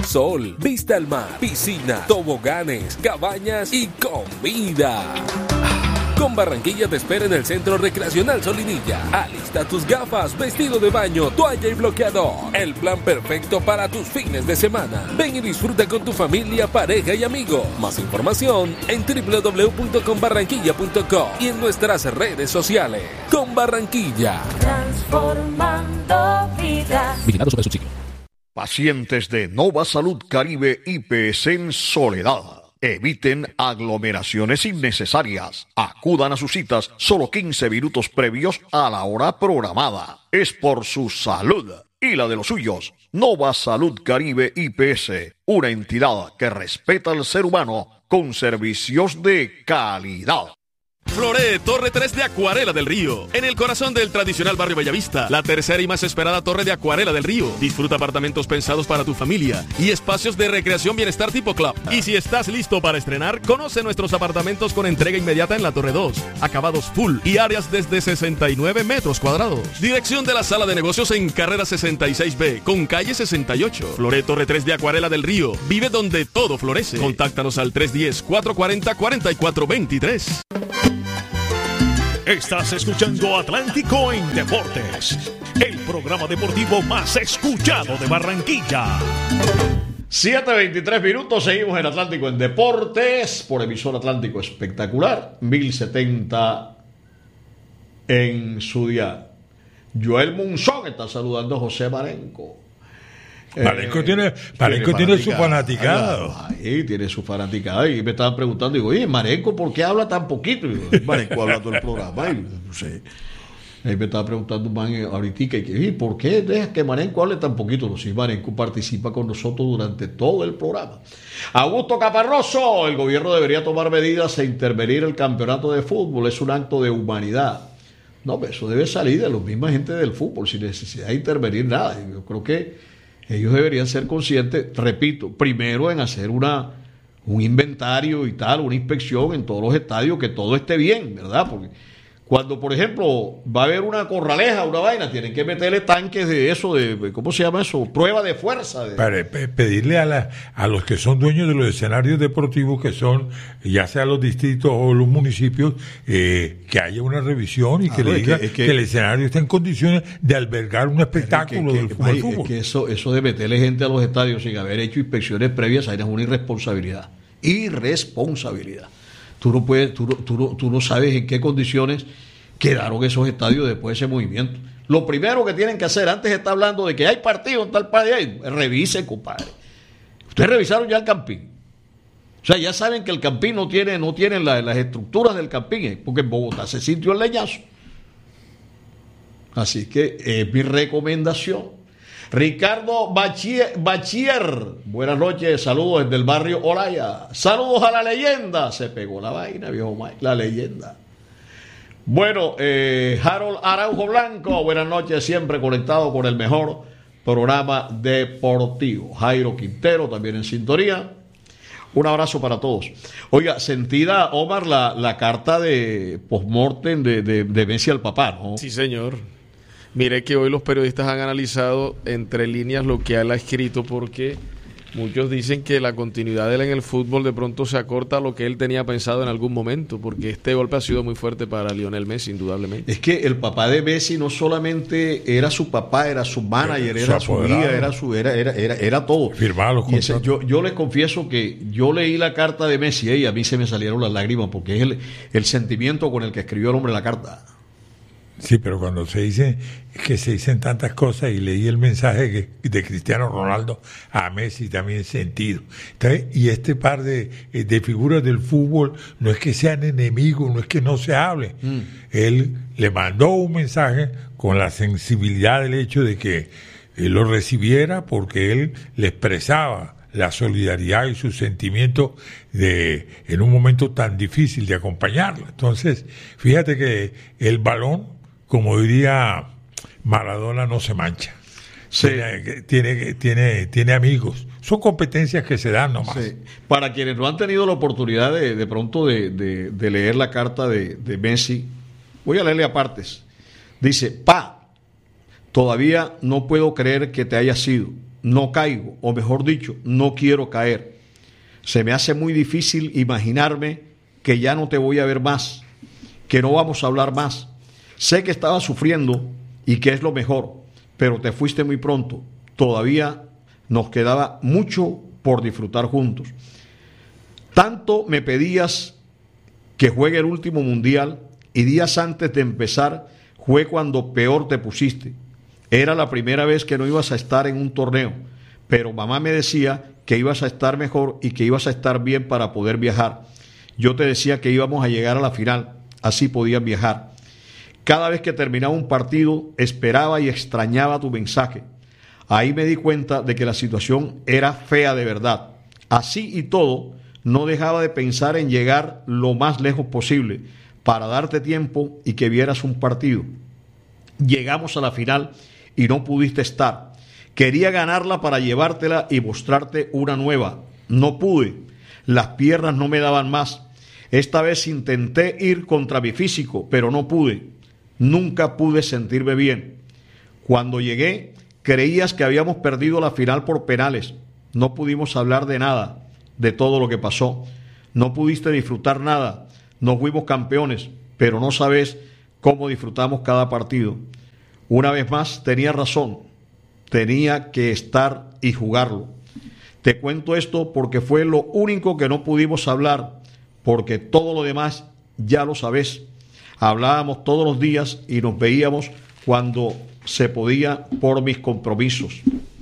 sol, vista al mar, piscina, toboganes, cabañas y comida. Con Barranquilla te espera en el Centro Recreacional Solinilla. Alista tus gafas, vestido de baño, toalla y bloqueador. El plan perfecto para tus fines de semana. Ven y disfruta con tu familia, pareja y amigos. Más información en www.conbarranquilla.com y en nuestras redes sociales. Con Barranquilla. Transformando vidas. Vigilado sobre su ciclo. Pacientes de Nova Salud Caribe IPS en Soledad. Eviten aglomeraciones innecesarias. Acudan a sus citas solo 15 minutos previos a la hora programada. Es por su salud y la de los suyos. Nova Salud Caribe IPS, una entidad que respeta al ser humano con servicios de calidad. Floré, Torre 3 de Acuarela del Río, en el corazón del tradicional barrio Bellavista, la tercera y más esperada torre de Acuarela del Río. Disfruta apartamentos pensados para tu familia y espacios de recreación bienestar tipo club. Y si estás listo para estrenar, conoce nuestros apartamentos con entrega inmediata en la Torre 2, acabados full y áreas desde 69 metros cuadrados. Dirección de la sala de negocios en carrera 66B, con calle 68. Floré, Torre 3 de Acuarela del Río, vive donde todo florece. Contáctanos al 310-440-4423. Estás escuchando Atlántico en Deportes, el programa deportivo más escuchado de Barranquilla. 7:23 minutos, seguimos en Atlántico en Deportes, por emisora Atlántico Espectacular, 1070 en su día. Joel Munzón está saludando a José Marenco. Marenco tiene su fanaticada. Ahí tiene su fanaticada. Y me estaban preguntando, digo, oye, Marenco, ¿por qué habla tan poquito? Y digo, Marenco habla todo el programa. Y no sé. Ahí me estaba preguntando un man ahorita, ¿y por qué dejas que Marenco hable tan poquito? No, sí, Marenco participa con nosotros durante todo el programa. Augusto Caparroso, el gobierno debería tomar medidas e intervenir el campeonato de fútbol. Es un acto de humanidad. No, pero eso debe salir de la misma gente del fútbol, sin necesidad de intervenir nada. Yo creo que ellos deberían ser conscientes, repito, primero en hacer un inventario y tal, una inspección en todos los estadios, que todo esté bien, ¿verdad? Porque cuando, por ejemplo, va a haber una corraleja, una vaina, tienen que meterle tanques de eso, ¿cómo se llama eso? Prueba de fuerza. Para pedirle a los que son dueños de los escenarios deportivos, que son ya sea los distritos o los municipios, que haya una revisión y que le diga que el escenario está en condiciones de albergar un espectáculo del fútbol. Es que eso de meterle gente a los estadios sin haber hecho inspecciones previas, ahí es una irresponsabilidad. Tú no sabes en qué condiciones quedaron esos estadios después de ese movimiento. Lo primero que tienen que hacer, antes está hablando de que hay partido en tal país, revisen, compadre. Ustedes revisaron ya el Campín. O sea, ya saben que el Campín no tiene las estructuras del Campín, porque en Bogotá se sintió el leñazo. Así que es mi recomendación. Ricardo Bachier, buenas noches, saludos desde el barrio Olaya. Saludos a la leyenda. Se pegó la vaina, viejo Mike, la leyenda. Bueno, Harold Araujo Blanco, buenas noches, siempre conectado con el mejor programa deportivo. Jairo Quintero también en sintonía. Un abrazo para todos. Oiga, sentida, Omar, la carta de postmortem de Messi al papá, ¿no? Sí, señor. Mire que hoy los periodistas han analizado entre líneas lo que él ha escrito, porque muchos dicen que la continuidad de él en el fútbol de pronto se acorta a lo que él tenía pensado en algún momento, porque este golpe ha sido muy fuerte para Lionel Messi, indudablemente. Es que el papá de Messi no solamente era su papá, era su manager, era su guía, era todo. Firmaba los contratos. Yo les confieso que yo leí la carta de Messi y a mí se me salieron las lágrimas, porque es el sentimiento con el que escribió el hombre la carta. Sí, pero cuando se dicen tantas cosas, y leí el mensaje de Cristiano Ronaldo a Messi también sentido. Entonces, y este par de figuras del fútbol no es que sean enemigos, no es que no se hablen. Él le mandó un mensaje con la sensibilidad del hecho de que él lo recibiera, porque él le expresaba la solidaridad y sus sentimientos en un momento tan difícil de acompañarlo. Entonces, fíjate que el balón, como diría Maradona, no se mancha. Sí. Tiene amigos. Son competencias que se dan nomás. Sí. Para quienes no han tenido la oportunidad de pronto de leer la carta de Messi, voy a leerle a partes. Dice: todavía no puedo creer que te hayas ido. no caigo, o mejor dicho, no quiero caer. Se me hace muy difícil imaginarme que ya no te voy a ver más, que no vamos a hablar más. Sé que estabas sufriendo y que es lo mejor, pero te fuiste muy pronto. Todavía nos quedaba mucho por disfrutar juntos. Tanto me pedías que juegue el último mundial y días antes de empezar fue cuando peor te pusiste. Era la primera vez que no ibas a estar en un torneo, pero mamá me decía que ibas a estar mejor y que ibas a estar bien para poder viajar. Yo te decía que íbamos a llegar a la final, así podías viajar. Cada vez que terminaba un partido, esperaba y extrañaba tu mensaje. Ahí me di cuenta de que la situación era fea de verdad. Así y todo, no dejaba de pensar en llegar lo más lejos posible para darte tiempo y que vieras un partido. Llegamos a la final y no pudiste estar. Quería ganarla para llevártela y mostrarte una nueva. No pude. Las piernas no me daban más. Esta vez intenté ir contra mi físico, pero no pude. Nunca pude sentirme bien. Cuando llegué, creías que habíamos perdido la final por penales. No pudimos hablar de nada, de todo lo que pasó. No pudiste disfrutar nada. No fuimos campeones, pero no sabes cómo disfrutamos cada partido. Una vez más, tenía razón. Tenía que estar y jugarlo. Te cuento esto porque fue lo único que no pudimos hablar, porque todo lo demás ya lo sabes. Hablábamos todos los días y nos veíamos cuando se podía por mis compromisos.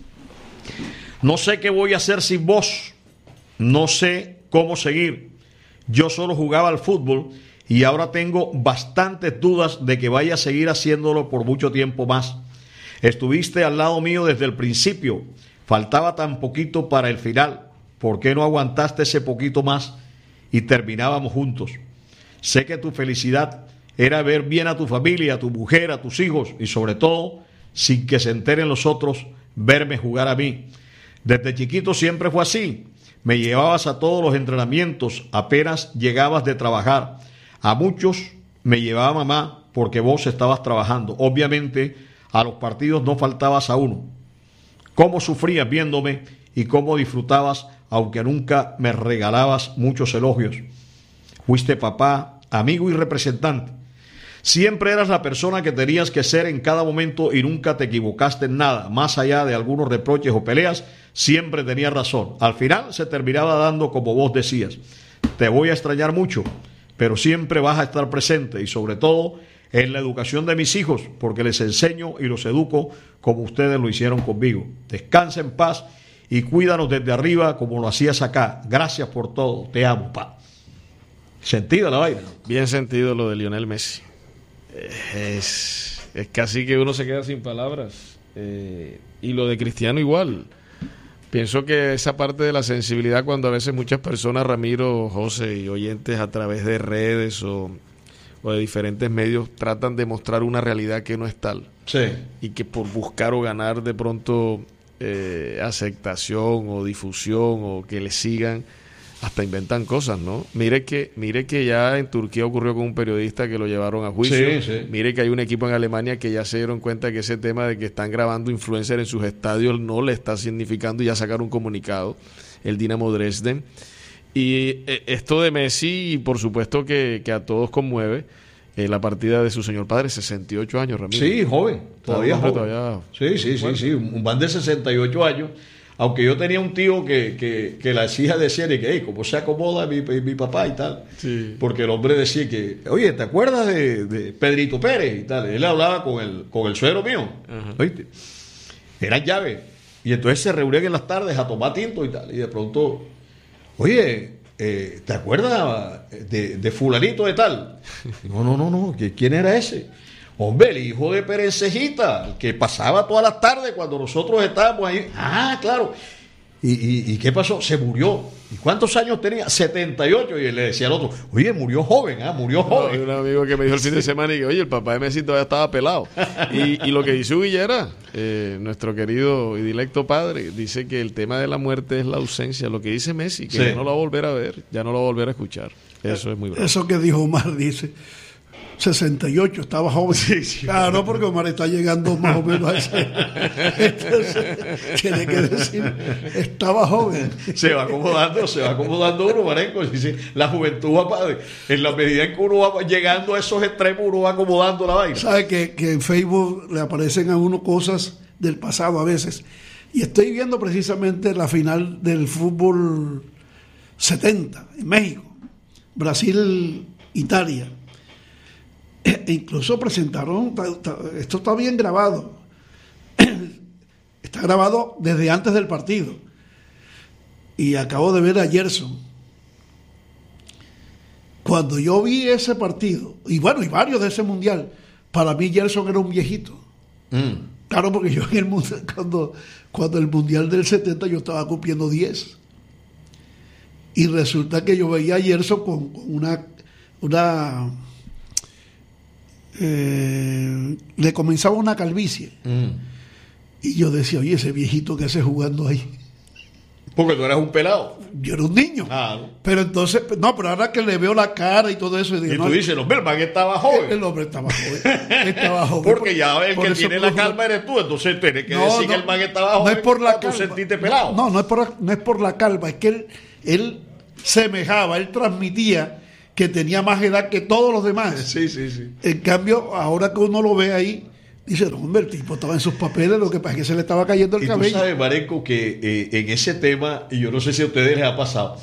No sé qué voy a hacer sin vos. No sé cómo seguir. Yo solo jugaba al fútbol y ahora tengo bastantes dudas de que vaya a seguir haciéndolo por mucho tiempo más. Estuviste al lado mío desde el principio. Faltaba tan poquito para el final. ¿Por qué no aguantaste ese poquito más y terminábamos juntos? Sé que tu felicidad era ver bien a tu familia, a tu mujer, a tus hijos y sobre todo, sin que se enteren los otros, verme jugar a mí. Desde chiquito siempre fue así. Me llevabas a todos los entrenamientos apenas llegabas de trabajar. A muchos me llevaba mamá porque vos estabas trabajando. Obviamente a los partidos no faltabas a uno. Cómo sufrías viéndome y cómo disfrutabas, aunque nunca me regalabas muchos elogios. Fuiste papá, amigo y representante. Siempre eras la persona que tenías que ser en cada momento y nunca te equivocaste en nada. Más allá de algunos reproches o peleas, siempre tenías razón. Al final se terminaba dando como vos decías. Te voy a extrañar mucho, pero siempre vas a estar presente y sobre todo en la educación de mis hijos, porque les enseño y los educo como ustedes lo hicieron conmigo. Descansa en paz y cuídanos desde arriba como lo hacías acá. Gracias por todo. Te amo, pa. Sentido la vaina. Bien sentido lo de Lionel Messi. Es casi que uno se queda sin palabras. Y lo de Cristiano igual. Pienso que esa parte de la sensibilidad, cuando a veces muchas personas, Ramiro, José y oyentes, a través de redes o de diferentes medios, tratan de mostrar una realidad que no es tal. Sí. Y que por buscar o ganar de pronto aceptación o difusión o que le sigan, hasta inventan cosas, ¿no? Mire que ya en Turquía ocurrió con un periodista que lo llevaron a juicio. Sí. Mire que hay un equipo en Alemania que ya se dieron cuenta que ese tema de que están grabando influencers en sus estadios no le está significando, y ya sacaron un comunicado, el Dinamo Dresden. Y esto de Messi, por supuesto que a todos conmueve, la partida de su señor padre, 68 años, Ramiro. Sí, joven, todavía joven. Sí, un man de 68 años. Aunque yo tenía un tío que las hijas decían que, como se acomoda mi papá y tal. Sí. Porque el hombre decía que, oye, ¿te acuerdas de Pedrito Pérez y tal? Él hablaba con el suegro mío. Ajá. ¿Oíste? Eran llaves. Y entonces se reunían en las tardes a tomar tinto y tal. Y de pronto, oye, ¿te acuerdas de fulanito de tal? No. ¿Quién era ese? Hombre, el hijo de Perencejita, que pasaba todas las tardes cuando nosotros estábamos ahí. Ah, claro. ¿Y qué pasó? Se murió. ¿Y cuántos años tenía? 78. Y él le decía al otro, oye, murió joven, murió joven. Hay un amigo que me dijo el fin de semana y que, oye, el papá de Messi todavía estaba pelado. Y lo que dice Villera, nuestro querido y dilecto padre, dice que el tema de la muerte es la ausencia. Lo que dice Messi, que ya no lo va a volver a ver, ya no lo va a volver a escuchar. Eso es muy bravo. Eso que dijo Omar, dice, 68, estaba joven. Sí. Claro, porque Omar está llegando más o menos a ese. Entonces, tiene que decir, estaba joven. Se va acomodando uno, Marenco. Dice, la juventud va en la medida en que uno va llegando a esos extremos, uno va acomodando la vaina. Sabe que en Facebook le aparecen a uno cosas del pasado a veces. Y estoy viendo precisamente la final del fútbol 70 en México, Brasil, Italia. E incluso presentaron, esto está bien grabado, está grabado desde antes del partido. Y acabo de ver a Gerson. Cuando yo vi ese partido, y bueno, y varios de ese mundial, para mí Gerson era un viejito. Claro, porque yo en el mundial, cuando el mundial del 70 yo estaba cumpliendo 10. Y resulta que yo veía a Gerson con una le comenzaba una calvicie. Y yo decía, oye, ese viejito que hace jugando ahí. Porque tú eras un pelado. Yo era un niño. Pero entonces, no, pero ahora que le veo la cara y todo eso. Y tú dices, el hombre estaba joven. El hombre estaba joven. Porque ya el que tiene la calma eres tú, entonces tienes que decir que el man estaba joven. No es por la calma. Tú sentiste pelado. No es por la calma, es que él semejaba, él transmitía que tenía más edad que todos los demás. Sí. En cambio, ahora que uno lo ve ahí, dice, no, hombre, el tipo estaba en sus papeles, lo que pasa es que se le estaba cayendo el cabello. Tú sabes, Marenco, que en ese tema, y yo no sé si a ustedes les ha pasado,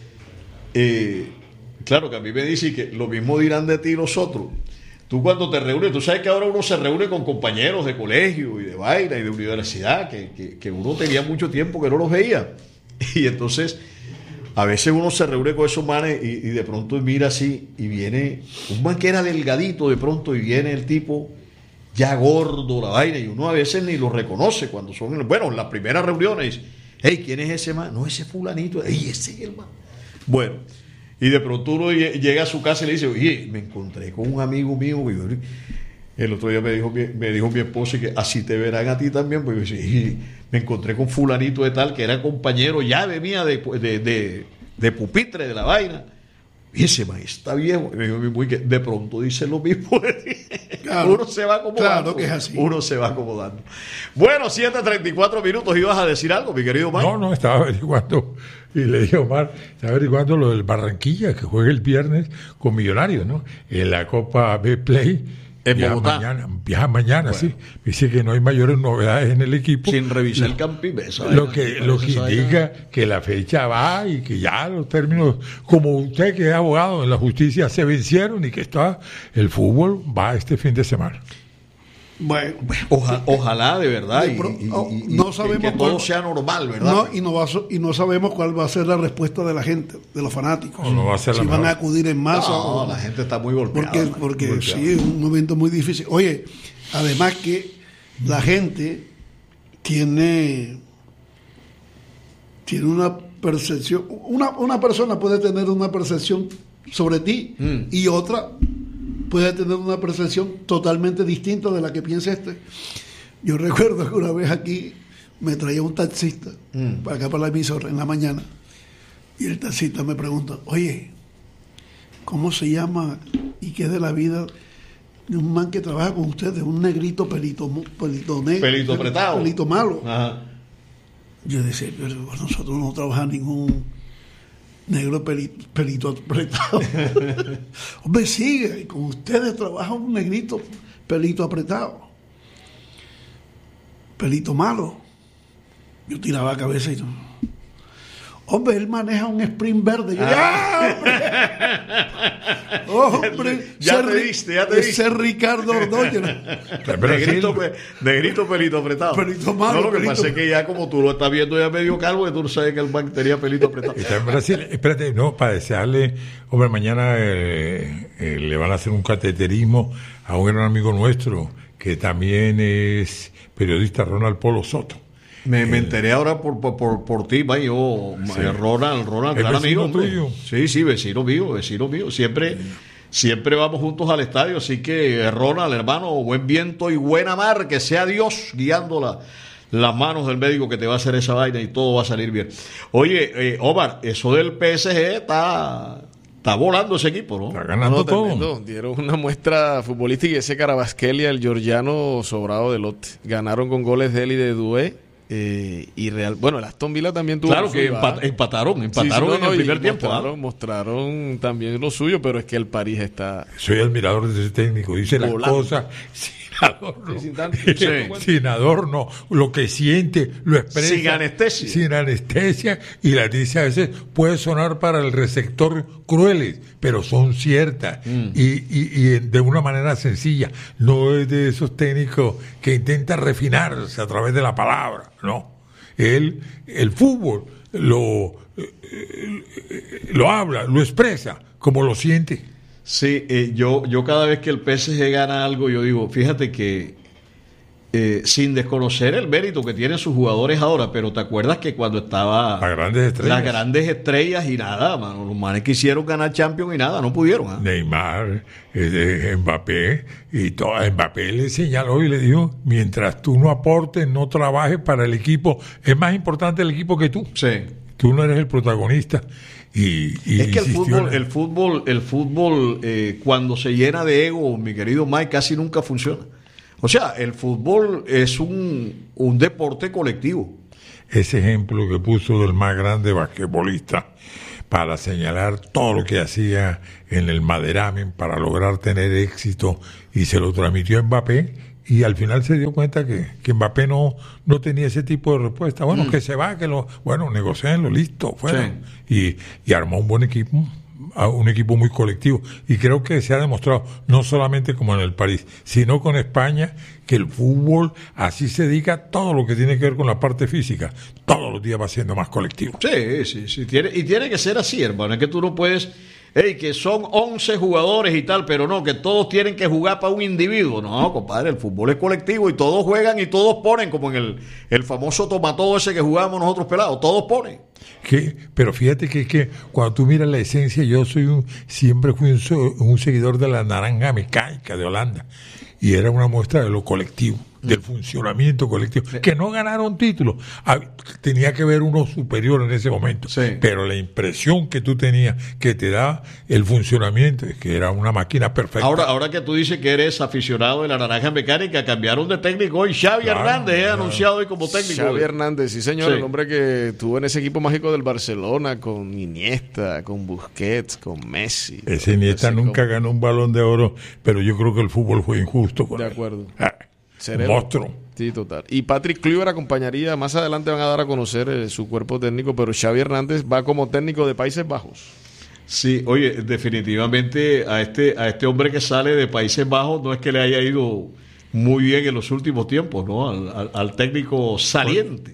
claro que a mí me dicen que lo mismo dirán de ti nosotros. Tú cuando te reúnes, tú sabes que ahora uno se reúne con compañeros de colegio y de vaina y de universidad, que uno tenía mucho tiempo que no los veía. Y entonces, a veces uno se reúne con esos manes y de pronto mira así, y viene un man que era delgadito de pronto, y viene el tipo ya gordo, la vaina, y uno a veces ni lo reconoce cuando son, bueno, en las primeras reuniones dice, hey, ¿quién es ese man? No, ese fulanito, hey, ese es el man. Bueno, y de pronto uno llega a su casa y le dice, oye, me encontré con un amigo mío, el otro día me dijo mi esposa que así te verán a ti también, porque sí, me encontré con fulanito de tal que era compañero ya de mía de pupitre de la vaina. Y ese man está viejo. Y de pronto dice lo mismo de ti. Claro, uno se va acomodando. Claro que es así. Uno se va acomodando. Bueno, 7:34 minutos. ¿Ibas a decir algo, mi querido Omar? No, estaba averiguando. Y le dije a Omar, estaba averiguando lo del Barranquilla, que juega el viernes con Millonarios, ¿no? En la Copa B-Play. En Bogotá. Viaja mañana, bueno. Sí. Dice que no hay mayores novedades en el equipo. Sin revisar el camping. Lo que indica que la fecha va y que ya los términos, como usted que es abogado en la justicia, se vencieron y que el fútbol va este fin de semana. Bueno, ojalá de verdad no sabemos que todo sea normal, ¿verdad? No sabemos cuál va a ser la respuesta de la gente, de los fanáticos. No va a ser si van a acudir en masa. No, la gente está muy golpeada. Porque sí, es un momento muy difícil. Oye, además que la gente tiene una percepción, una persona puede tener una percepción sobre ti y otra puede tener una percepción totalmente distinta de la que piensa este. Yo recuerdo que una vez aquí me traía un taxista para acá, para la emisora, en la mañana, y el taxista me pregunta, oye, ¿cómo se llama y qué es de la vida de un man que trabaja con ustedes, un negrito pelito apretado, pelito malo? Ajá. Yo decía, pero nosotros no trabajamos ningún negro pelito apretado. Hombre, sigue, con ustedes trabaja un negrito pelito apretado, pelito malo. Yo tiraba la cabeza y no. Hombre, él maneja un Sprint verde. Yo hombre, ya te diste. Ese es Ricardo Ordóñez. Negrito pelito apretado. Pelito malo. No, lo que pasa es que ya como tú lo estás viendo ya medio calvo, que tú no sabes que el man tenía pelito apretado. Está en Brasil. Espérate, no, para desearle, hombre, mañana le van a hacer un cateterismo a un gran amigo nuestro que también es periodista, Ronald Polo Soto. Me enteré ahora por ti, va, yo, sí. Ronald, gran amigo tuyo. Sí, vecino mío. Siempre vamos juntos al estadio, así que Ronald, hermano, buen viento y buena mar, que sea Dios guiando las manos del médico que te va a hacer esa vaina y todo va a salir bien. Oye, Omar, eso del PSG está Está volando ese equipo, ¿no? Está ganando todo. Tremendo. Dieron una muestra futbolística y ese Carabasquelia, el georgiano sobrado de lote. Ganaron con goles de él y de Dué. Y Real, bueno, el Aston Villa también tuvo. Claro que empataron en el primer tiempo. Mostraron también lo suyo, pero es que el París está. Soy admirador de ese técnico, dice volando. Las cosas sin adorno. Sí, Sin adorno, lo que siente, lo expresa. Sin anestesia. Sin anestesia, y las dice a veces, puede sonar para el receptor crueles, pero son ciertas, y de una manera sencilla. No es de esos técnicos que intentan refinarse a través de la palabra, no. El fútbol lo habla, lo expresa como lo siente. Sí, yo cada vez que el PSG gana algo, yo digo, fíjate que sin desconocer el mérito que tienen sus jugadores ahora, pero te acuerdas que cuando estaba las grandes estrellas y nada, mano, los manes quisieron ganar Champions y nada, no pudieron. ¿Eh? Neymar, Mbappé, y todo, Mbappé le señaló y le dijo, mientras tú no aportes, no trabajes para el equipo, es más importante el equipo que tú. Sí. Tú no eres el protagonista. Y es que el fútbol cuando se llena de ego, mi querido Mike, casi nunca funciona. O sea, el fútbol es un deporte colectivo. Ese ejemplo que puso del más grande basquetbolista para señalar todo lo que hacía en el maderamen para lograr tener éxito, y se lo transmitió a Mbappé, y al final se dio cuenta que Mbappé no tenía ese tipo de respuesta. Bueno, que se va, negocienlo, listo, fuera. Sí. Y armó un buen equipo, un equipo muy colectivo, y creo que se ha demostrado no solamente como en el París, sino con España, que el fútbol así se dedica a todo lo que tiene que ver con la parte física, todos los días va siendo más colectivo. Sí, tiene que ser así, hermano, es que tú no puedes, que son 11 jugadores y tal, pero no, que todos tienen que jugar para un individuo. No, compadre, el fútbol es colectivo y todos juegan y todos ponen, como en el famoso tomatodo ese que jugábamos nosotros pelados, todos ponen. Pero fíjate que cuando tú miras la esencia, yo siempre fui un seguidor de la naranja mecánica de Holanda, y era una muestra de lo colectivo, del funcionamiento colectivo, que no ganaron títulos, tenía que ver uno superior en ese momento, pero la impresión que tú tenías, que te da el funcionamiento, es que era una máquina perfecta. Ahora que tú dices que eres aficionado de la naranja mecánica, cambiaron de técnico hoy. Xavi Hernández anunciado hoy como técnico. Xavi Hernández, sí señor, el hombre que estuvo en ese equipo mágico del Barcelona, con Iniesta, con Busquets, con Messi. Ese Iniesta nunca ganó un Balón de Oro, pero yo creo que el fútbol fue injusto con él. De acuerdo. Monstruo. Sí, total. Y Patrick Kluivert acompañaría, más adelante van a dar a conocer su cuerpo técnico, pero Xavi Hernández va como técnico de Países Bajos. Sí, oye, definitivamente a este hombre que sale de Países Bajos no es que le haya ido muy bien en los últimos tiempos, ¿no? Al técnico saliente.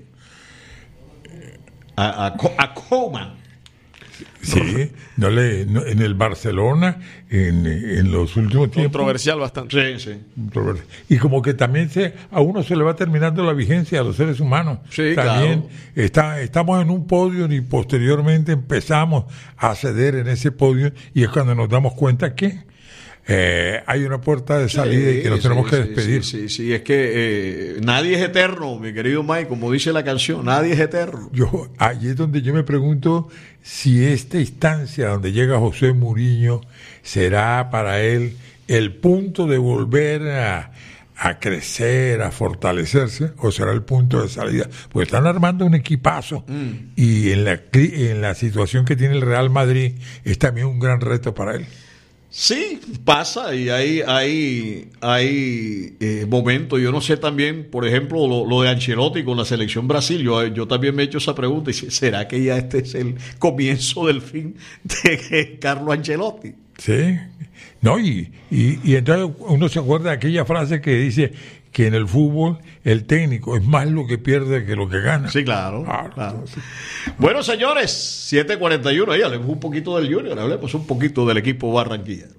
A Koeman. Sí, en el Barcelona, en los últimos tiempos. Controversial bastante. Sí. Y como que también a uno se le va terminando la vigencia a los seres humanos. Sí, también claro. Estamos en un podio y posteriormente empezamos a ceder en ese podio, y es cuando nos damos cuenta que hay una puerta de salida y que nos tenemos que despedir. Sí, es que nadie es eterno, mi querido Mike, como dice la canción, nadie es eterno. Allí es donde yo me pregunto si esta instancia donde llega José Mourinho será para él el punto de volver a crecer, a fortalecerse, o será el punto de salida, porque están armando un equipazo, y en la situación que tiene el Real Madrid es también un gran reto para él. Sí, pasa, y hay momentos. Yo no sé también, por ejemplo, lo de Ancelotti con la selección Brasil. Yo también me he hecho esa pregunta, y ¿será que ya este es el comienzo del fin de Carlo Ancelotti? Sí, no, y entonces uno se acuerda de aquella frase que dice que en el fútbol el técnico es más lo que pierde que lo que gana. Sí, claro. Bueno, señores, 7:41, ahí hablemos un poquito del Junior, hablemos un poquito del equipo barranquillero.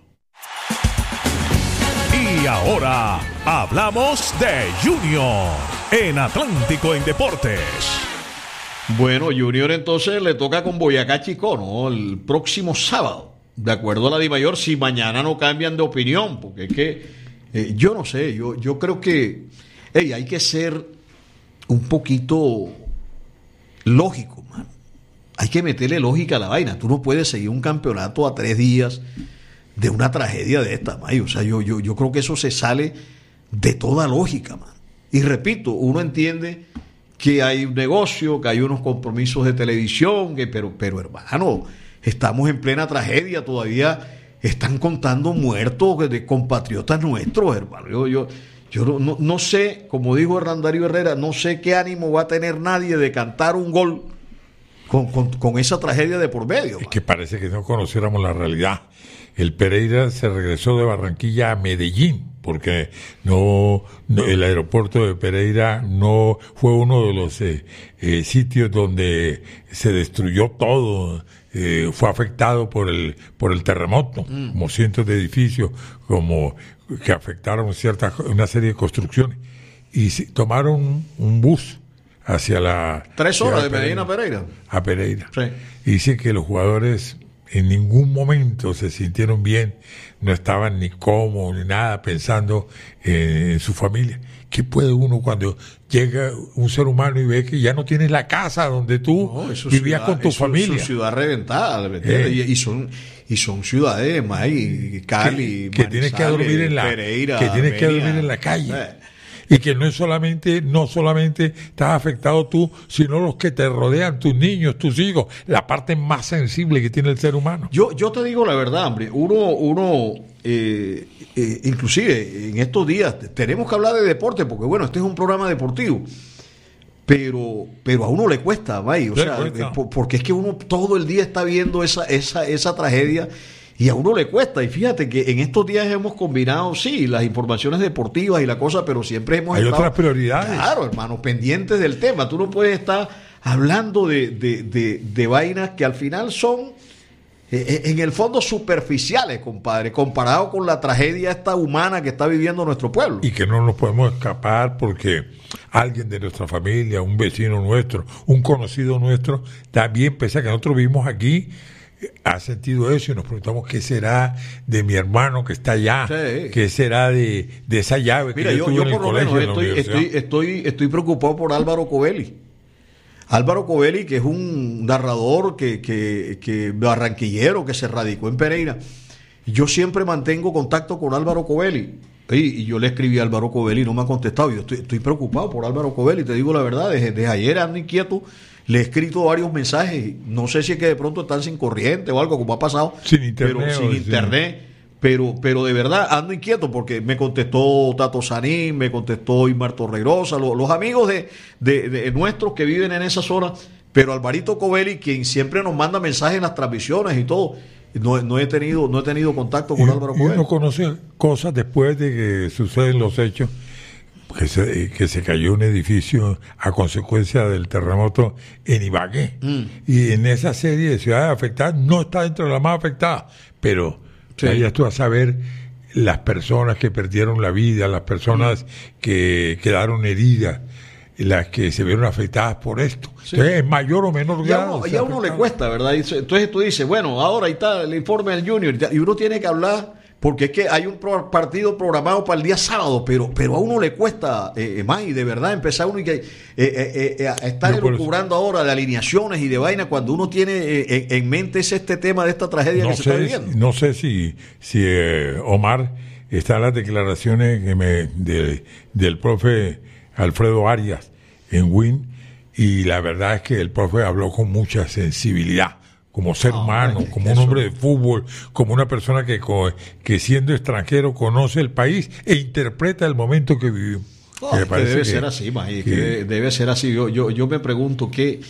Y ahora hablamos de Junior en Atlántico en Deportes. Bueno, Junior entonces le toca con Boyacá Chicó, ¿no? El próximo sábado, de acuerdo a la DIMAYOR, si mañana no cambian de opinión, porque es que yo no sé, yo creo que hay que ser un poquito lógico, man. hay que meterle lógica a la vaina. Tú no puedes seguir un campeonato a 3 días de una tragedia de esta, man. O sea, yo creo que eso se sale de toda lógica, man. Y repito, uno entiende que hay un negocio, que hay unos compromisos de televisión, pero hermano, estamos en plena tragedia, todavía están contando muertos de compatriotas nuestros, hermano. Yo no sé, como dijo Hernán Darío Herrera, no sé qué ánimo va a tener nadie de cantar un gol con esa tragedia de por medio. Es que parece que no conociéramos la realidad. El Pereira se regresó de Barranquilla a Medellín, porque el aeropuerto de Pereira no fue uno de los sitios donde se destruyó todo. Fue afectado por el terremoto, como cientos de edificios como que afectaron una serie de construcciones, y tomaron un bus hacia la 3 horas de Medellín a Pereira. Sí. Y dice que los jugadores en ningún momento se sintieron bien, no estaban ni cómodos ni nada, pensando en su familia. ¿Qué puede uno cuando llega un ser humano y ve que ya no tienes la casa donde tú vivías con tu familia? Es ciudad reventada, y son ciudades, Cali, que tienes que dormir en Pereira, que tienes que dormir en la calle. Y que no solamente estás afectado tú, sino los que te rodean, tus niños, tus hijos, la parte más sensible que tiene el ser humano. Yo te digo la verdad, hombre, uno inclusive en estos días tenemos que hablar de deporte, porque bueno, este es un programa deportivo, pero a uno le cuesta, May, porque es que uno todo el día está viendo esa tragedia. Y a uno le cuesta, y fíjate que en estos días hemos combinado, sí, las informaciones deportivas y la cosa, pero siempre hemos estado... Hay otras prioridades. Claro, hermano, pendientes del tema. Tú no puedes estar hablando de vainas que al final son, en el fondo, superficiales, compadre, comparado con la tragedia esta humana que está viviendo nuestro pueblo. Y que no nos podemos escapar porque alguien de nuestra familia, un vecino nuestro, un conocido nuestro, también, pese a que nosotros vivimos aquí, ha sentido eso, y nos preguntamos qué será de mi hermano que está allá, sí. Qué será de esa llave. Mira, que yo por lo menos estoy preocupado por Álvaro Covelli. Álvaro Covelli, que es un narrador que barranquillero, que se radicó en Pereira. Yo siempre mantengo contacto con Álvaro Covelli. Y yo le escribí a Álvaro Covelli y no me ha contestado. Yo estoy preocupado por Álvaro Covelli, te digo la verdad, desde ayer ando inquieto. Le he escrito varios mensajes, no sé si es que de pronto están sin corriente o algo, como ha pasado, sin internet, pero de verdad ando inquieto porque me contestó Tato Sanín, me contestó Ismar Torregrosa, los amigos de nuestros que viven en esa zona, pero Alvarito Covelli, quien siempre nos manda mensajes en las transmisiones y todo, no he tenido contacto con Álvaro Covelli. Uno conoce cosas después de que suceden los hechos. Que se cayó un edificio a consecuencia del terremoto en Ibagué. Y en esa serie de ciudades afectadas no está dentro de las más afectadas, pero ya tú vas a ver las personas que perdieron la vida, las personas que quedaron heridas, las que se vieron afectadas por esto. Sí. Entonces, en mayor o menor grado. Y a uno le cuesta, ¿verdad? Entonces tú dices, bueno, ahora ahí está el informe del Junior, y uno tiene que hablar. Porque es que hay un partido programado para el día sábado, pero a uno le cuesta, May, de verdad, empezar uno a estar elucubrando ahora de alineaciones y de vaina cuando uno tiene en mente este tema de esta tragedia que se está viviendo. No sé si Omar está en las declaraciones del profe Alfredo Arias en WIN, y la verdad es que el profe habló con mucha sensibilidad. Como ser humano, como un hombre de fútbol, como una persona que siendo extranjero conoce el país e interpreta el momento que vivimos. Debe ser así, May, que debe ser así. Yo me pregunto qué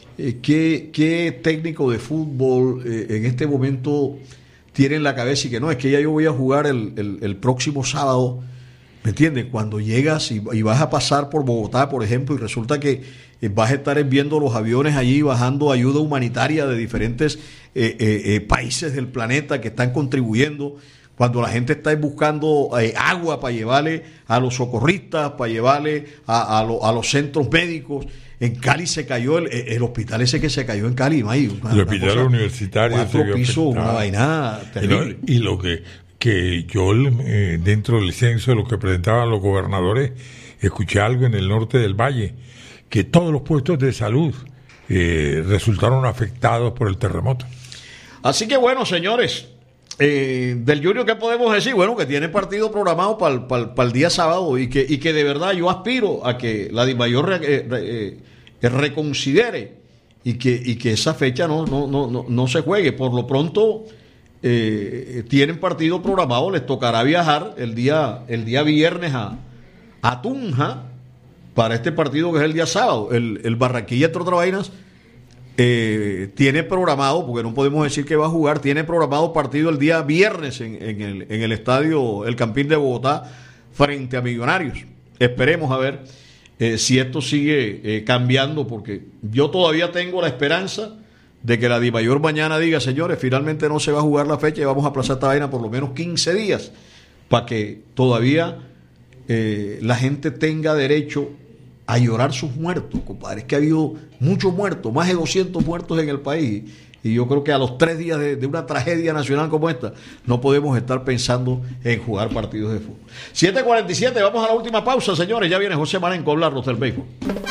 técnico de fútbol en este momento tiene en la cabeza y que no, es que ya yo voy a jugar el próximo sábado, ¿me entiendes? Cuando llegas y vas a pasar por Bogotá, por ejemplo, y resulta que vas a estar viendo los aviones allí bajando ayuda humanitaria de diferentes países del planeta que están contribuyendo, cuando la gente está buscando agua para llevarle a los socorristas, para llevarle a los centros médicos. En Cali se cayó el hospital ese que se cayó en Cali, el hospital universitario, 4 pisos, una vaina terrible. Y lo que yo dentro del censo de lo que presentaban los gobernadores, escuché algo en el norte del valle, que todos los puestos de salud resultaron afectados por el terremoto. Así que bueno, señores, del Junior, ¿qué podemos decir? Bueno, que tiene partido programado para el día sábado y que de verdad yo aspiro a que la DIMAYOR reconsidere y que esa fecha no se juegue. Por lo pronto tienen partido programado, les tocará viajar el día viernes a Tunja para este partido que es el día sábado. El Barranquilla, entre otras vainas, tiene programado, porque no podemos decir que va a jugar, tiene programado partido el día viernes en el estadio El Campín de Bogotá frente a Millonarios. Esperemos a ver si esto sigue cambiando, porque yo todavía tengo la esperanza de que la DIMAYOR mañana diga, señores, finalmente no se va a jugar la fecha y vamos a aplazar esta vaina por lo menos 15 días para que todavía la gente tenga derecho a llorar sus muertos, compadre. Es que ha habido muchos muertos, más de 200 muertos en el país, y yo creo que a los 3 días de una tragedia nacional como esta no podemos estar pensando en jugar partidos de fútbol. 7:47, vamos a la última pausa, señores. Ya viene José Marenco a hablarnos del béisbol.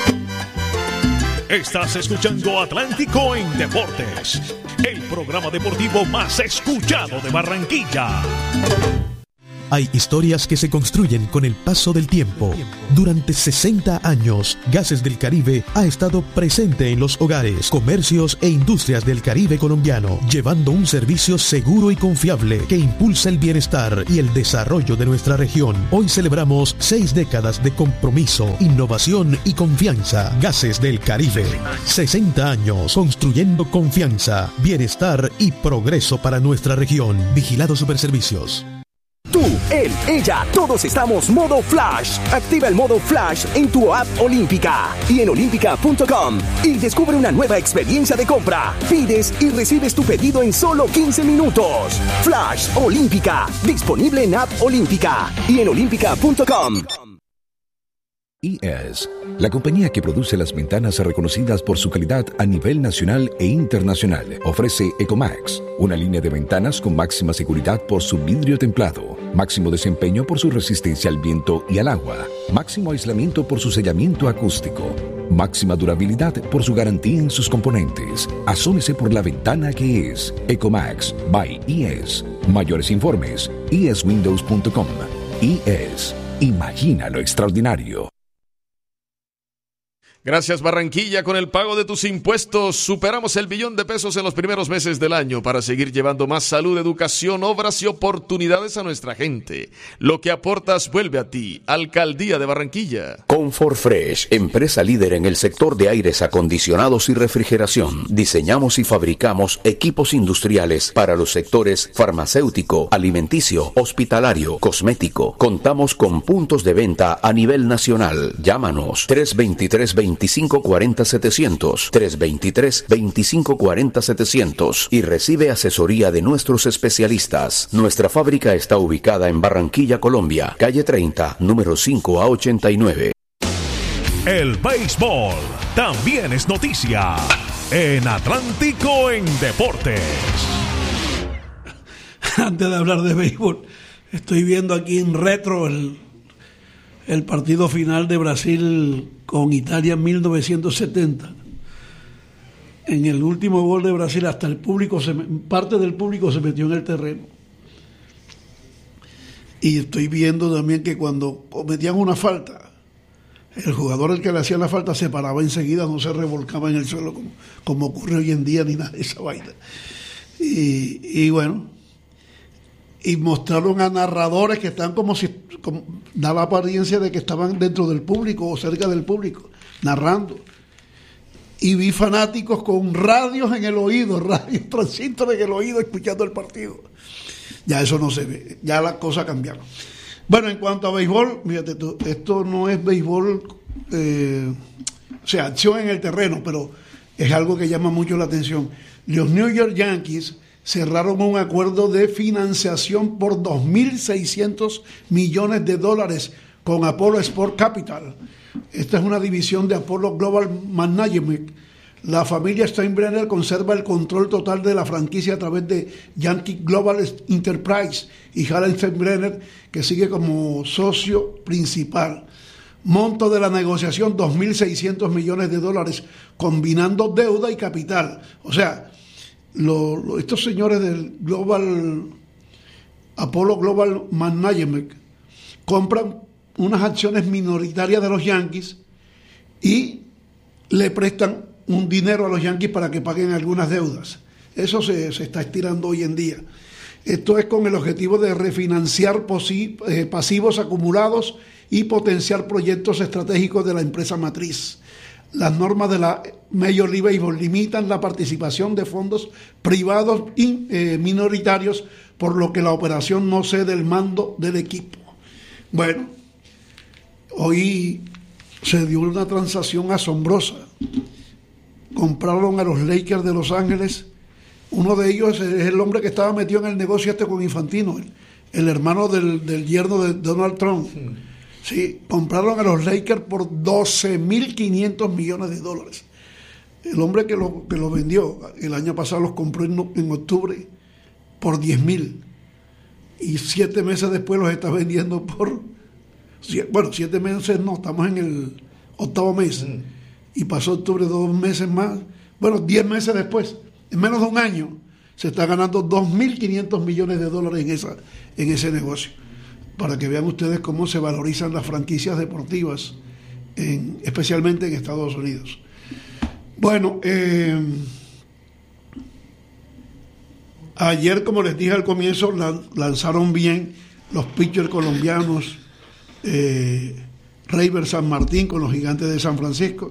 Estás escuchando Atlántico en Deportes, el programa deportivo más escuchado de Barranquilla. Hay historias que se construyen con el paso del tiempo. Durante 60 años, Gases del Caribe ha estado presente en los hogares, comercios e industrias del Caribe colombiano, llevando un servicio seguro y confiable que impulsa el bienestar y el desarrollo de nuestra región. Hoy celebramos 6 décadas de compromiso, innovación y confianza. Gases del Caribe. 60 años construyendo confianza, bienestar y progreso para nuestra región. Vigilado Superservicios. Tú, él, ella, todos estamos modo Flash. Activa el modo Flash en tu app Olímpica y en olímpica.com y descubre una nueva experiencia de compra. Pides y recibes tu pedido en solo 15 minutos. Flash Olímpica, disponible en app Olímpica y en olímpica.com. IES, la compañía que produce las ventanas reconocidas por su calidad a nivel nacional e internacional, ofrece Ecomax, una línea de ventanas con máxima seguridad por su vidrio templado, máximo desempeño por su resistencia al viento y al agua, máximo aislamiento por su sellamiento acústico, máxima durabilidad por su garantía en sus componentes. Asómese por la ventana que es Ecomax by IES. Mayores informes, ieswindows.com. IES, imagina lo extraordinario. Gracias, Barranquilla. Con el pago de tus impuestos superamos el $1 billón en los primeros meses del año para seguir llevando más salud, educación, obras y oportunidades a nuestra gente. Lo que aportas vuelve a ti. Alcaldía de Barranquilla. Comfort Fresh, empresa líder en el sector de aires acondicionados y refrigeración. Diseñamos y fabricamos equipos industriales para los sectores farmacéutico, alimenticio, hospitalario, cosmético. Contamos con puntos de venta a nivel nacional. Llámanos 323-2540-700, 323-2540-700 y recibe asesoría de nuestros especialistas. Nuestra fábrica está ubicada en Barranquilla, Colombia, calle 30, número 5 a 89. El béisbol también es noticia en Atlántico en Deportes. Antes de hablar de béisbol, estoy viendo aquí en retro el partido final de Brasil con Italia en 1970. En el último gol de Brasil, hasta el público, parte del público se metió en el terreno. Y estoy viendo también que cuando cometían una falta, el jugador al que le hacía la falta se paraba enseguida, no se revolcaba en el suelo como ocurre hoy en día, ni nada de esa vaina. Y bueno, y mostraron a narradores que están como da la apariencia de que estaban dentro del público o cerca del público, narrando. Y vi fanáticos con radios en el oído, transistores en el oído, escuchando el partido. Ya eso no se ve, ya las cosas cambiaron. Bueno, en cuanto a béisbol, fíjate tú, esto no es béisbol, o sea, acción en el terreno, pero es algo que llama mucho la atención. Los New York Yankees cerraron un acuerdo de financiación por $2.600 millones con Apollo Sport Capital. Esta es una división de Apollo Global Management. La familia Steinbrenner conserva el control total de la franquicia a través de Yankee Global Enterprise y Harald Steinbrenner, que sigue como socio principal. Monto de la negociación, $2.600 millones, combinando deuda y capital. O sea, estos señores del Apollo Global Management compran unas acciones minoritarias de los Yankees y le prestan un dinero a los Yankees para que paguen algunas deudas. Eso se está estirando hoy en día. Esto es con el objetivo de refinanciar pasivos acumulados y potenciar proyectos estratégicos de la empresa matriz. Las normas de la Major League Baseball limitan la participación de fondos privados y minoritarios, por lo que la operación no cede el mando del equipo. Bueno, hoy se dio una transacción asombrosa. Compraron a los Lakers de Los Ángeles. Uno de ellos es el hombre que estaba metido en el negocio con Infantino, el hermano del yerno de Donald Trump. Sí, compraron a los Lakers por $12.500 millones. El hombre que lo vendió el año pasado los compró en octubre por $10.000 y 7 meses después los está vendiendo por 7 meses no, estamos en el 8º mes y pasó octubre 2 meses más, 10 meses después, en menos de un año se está ganando $2.500 millones en ese negocio, para que vean ustedes cómo se valorizan las franquicias deportivas especialmente en Estados Unidos. Bueno, ayer, como les dije al comienzo, lanzaron bien los pitchers colombianos, Reiber San Martín con los Gigantes de San Francisco,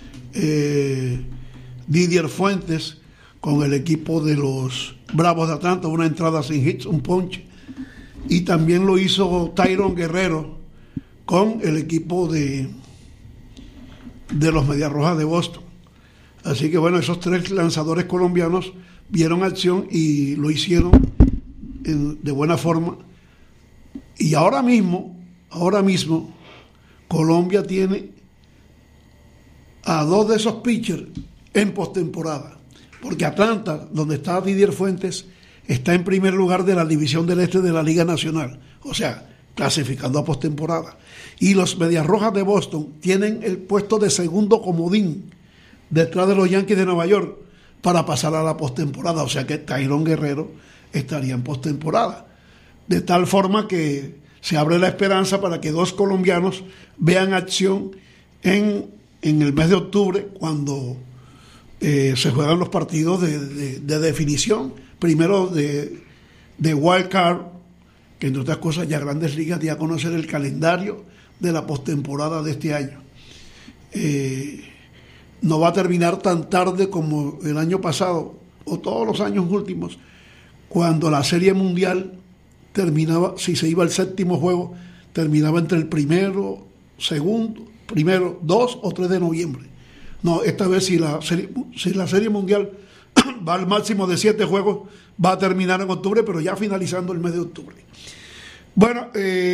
Didier Fuentes con el equipo de los Bravos de Atlanta, una entrada sin hits, un ponche, y también lo hizo Tyrone Guerrero con el equipo de los Medias Rojas de Boston. Así que bueno, esos 3 lanzadores colombianos vieron acción y lo hicieron de buena forma. Y ahora mismo, Colombia tiene a 2 de esos pitchers en postemporada. Porque Atlanta, donde está Didier Fuentes, está en primer lugar de la División del Este de la Liga Nacional. O sea, clasificando a postemporada. Y los Medias Rojas de Boston tienen el puesto de segundo comodín detrás de los Yankees de Nueva York para pasar a la postemporada. O sea que Tyrone Guerrero estaría en postemporada. De tal forma que se abre la esperanza para que 2 colombianos vean acción en el mes de octubre, cuando se juegan los partidos de definición, primero de wild card, que entre otras cosas ya Grandes Ligas ya conocer el calendario de la postemporada de este año. No va a terminar tan tarde como el año pasado o todos los años últimos, cuando la Serie Mundial terminaba, si se iba al 7º juego, terminaba entre el 2 o 3 de noviembre. No, esta vez si la Serie Mundial va al máximo de 7 juegos, va a terminar en octubre, pero ya finalizando el mes de octubre. Bueno,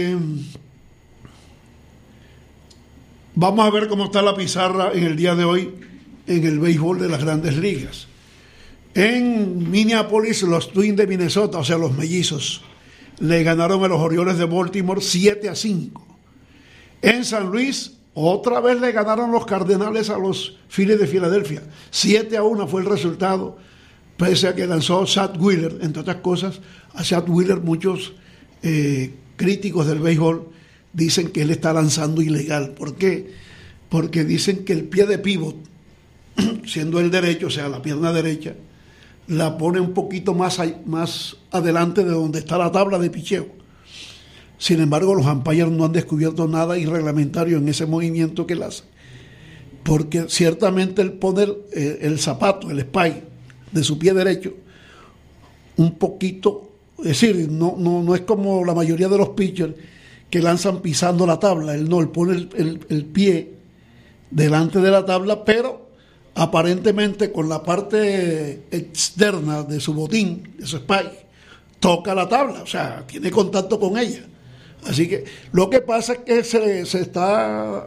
vamos a ver cómo está la pizarra en el día de hoy en el béisbol de las Grandes Ligas. En Minneapolis, los Twins de Minnesota, o sea, los mellizos, le ganaron a los Orioles de Baltimore 7-5. En San Luis, otra vez le ganaron los Cardenales a los Phillies de Filadelfia. 7-1 fue el resultado, pese a que lanzó Chad Wheeler. Entre otras cosas, a Chad Wheeler muchos críticos del béisbol dicen que él está lanzando ilegal. ¿Por qué? Porque dicen que el pie de pivot, siendo el derecho, o sea, la pierna derecha, la pone un poquito más adelante de donde está la tabla de picheo. Sin embargo, los umpires no han descubierto nada irreglamentario en ese movimiento que él hace. Porque ciertamente el poner el zapato, el spike de su pie derecho, un poquito, es decir, no es como la mayoría de los pitchers que lanzan pisando la tabla. Él pone el pie delante de la tabla, pero aparentemente con la parte externa de su botín, de su spike, toca la tabla, o sea, tiene contacto con ella. Así que lo que pasa es que se está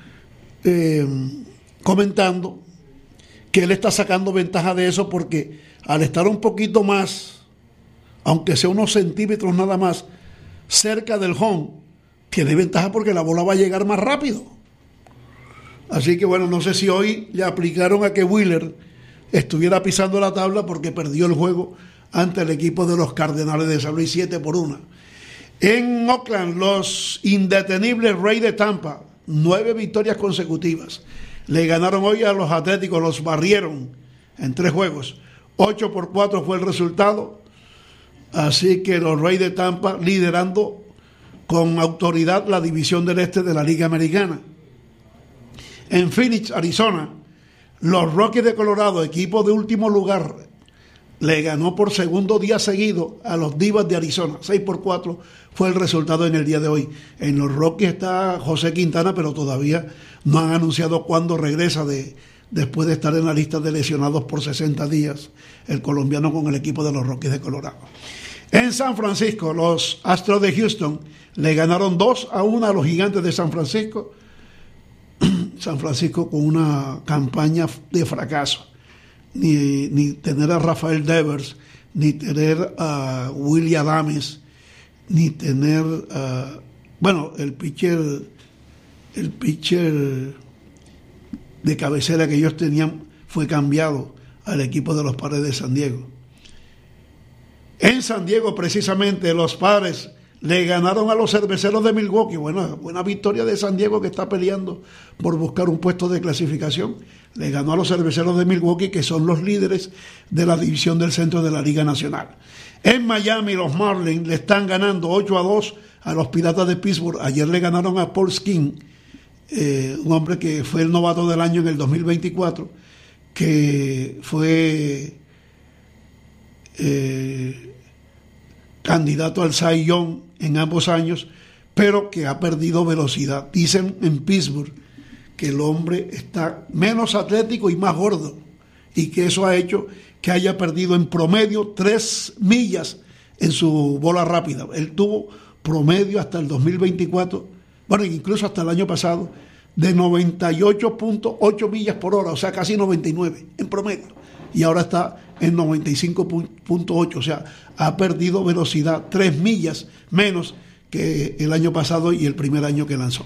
comentando que él está sacando ventaja de eso, porque al estar un poquito más, aunque sea unos centímetros nada más, cerca del home, tiene ventaja porque la bola va a llegar más rápido. Así que bueno, no sé si hoy le aplicaron a que Wheeler estuviera pisando la tabla porque perdió el juego ante el equipo de los Cardenales de San Luis 7-1. En Oakland, los indetenibles Rays de Tampa, 9 victorias consecutivas. Le ganaron hoy a los Atléticos, los barrieron en 3 juegos. 8-4 fue el resultado. Así que los Rays de Tampa liderando con autoridad la división del este de la Liga Americana. En Phoenix, Arizona, los Rockies de Colorado, equipo de último lugar, le ganó por segundo día seguido a los Divas de Arizona. 6-4 fue el resultado en el día de hoy. En los Rockies está José Quintana, pero todavía no han anunciado cuándo regresa después de estar en la lista de lesionados por 60 días, el colombiano con el equipo de los Rockies de Colorado. En San Francisco, los Astros de Houston le ganaron 2-1 a los Gigantes de San Francisco. San Francisco con una campaña de fracaso. Ni tener a Rafael Devers, ni tener a Willy Adames, ni tener el pitcher de cabecera que ellos tenían fue cambiado al equipo de los Padres de San Diego. En San Diego, precisamente, los Padres le ganaron a los Cerveceros de Milwaukee. Bueno, buena victoria de San Diego, que está peleando por buscar un puesto de clasificación. Le ganó a los Cerveceros de Milwaukee, que son los líderes de la división del centro de la Liga Nacional. En Miami, los Marlins le están ganando 8-2 a los Piratas de Pittsburgh. Ayer le ganaron a Paul Skeens, un hombre que fue el novato del año en el 2024, que fue candidato al Cy Young en ambos años, pero que ha perdido velocidad. Dicen en Pittsburgh que el hombre está menos atlético y más gordo, y que eso ha hecho que haya perdido en promedio 3 millas en su bola rápida. Él tuvo promedio hasta el 2024, bueno, incluso hasta el año pasado, de 98.8 millas por hora, o sea, casi 99 en promedio, y ahora está en 95.8, o sea, ha perdido velocidad 3 millas menos que el año pasado y el primer año que lanzó.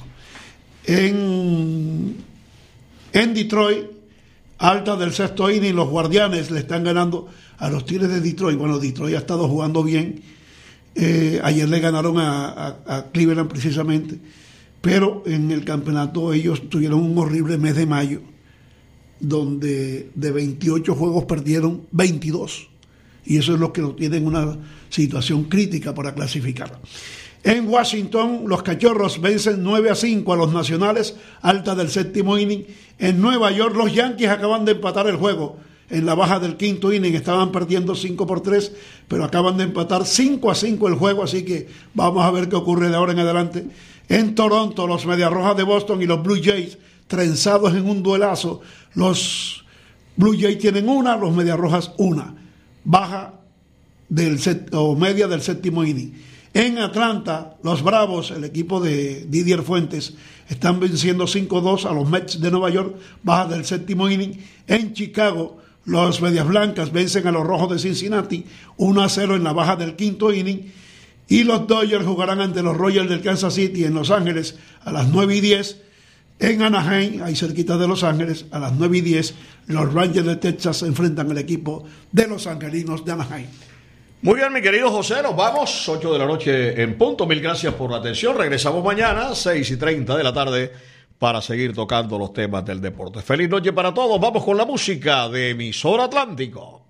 En Detroit, alta del sexto inning, los Guardianes le están ganando a los Tigres de Detroit. Bueno, Detroit ha estado jugando bien. Ayer le ganaron a Cleveland precisamente, pero en el campeonato ellos tuvieron un horrible mes de mayo, donde de 28 juegos perdieron 22, y eso es lo que lo tiene en una situación crítica para clasificar. En Washington, los Cachorros vencen 9-5 a los Nacionales, alta del séptimo inning. En Nueva York, los Yankees acaban de empatar el juego. En la baja del quinto inning estaban perdiendo 5-3, pero acaban de empatar 5-5 el juego, así que vamos a ver qué ocurre de ahora en adelante. En Toronto, los Mediarrojas de Boston y los Blue Jays trenzados en un duelazo. Los Blue Jays tienen una, los Mediarrojas una. Baja media del séptimo inning. En Atlanta, los Bravos, el equipo de Didier Fuentes, están venciendo 5-2 a los Mets de Nueva York, baja del séptimo inning. En Chicago, los Medias Blancas vencen a los Rojos de Cincinnati 1-0 en la baja del quinto inning. Y los Dodgers jugarán ante los Royals del Kansas City en Los Ángeles a las 9:10. En Anaheim, ahí cerquita de Los Ángeles, a las 9:10, los Rangers de Texas se enfrentan al equipo de los Angelinos de Anaheim. Muy bien, mi querido José, nos vamos, 8 de la noche en punto. Mil gracias por la atención. Regresamos mañana, 6:30 de la tarde, para seguir tocando los temas del deporte. Feliz noche para todos. Vamos con la música de Emisora Atlántico.